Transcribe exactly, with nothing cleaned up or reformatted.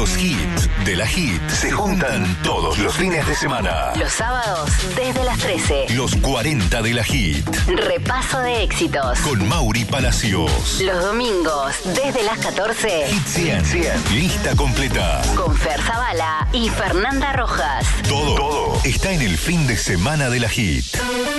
Los hits de la Hit se juntan todos los fines de semana. Los sábados desde las trece. Los cuarenta de la Hit. Repaso de éxitos. Con Mauri Palacios. Los domingos desde las catorce. Hit cien. cien. Lista completa. Con Fer Zabala y Fernanda Rojas. Todo, todo está en el fin de semana de la Hit.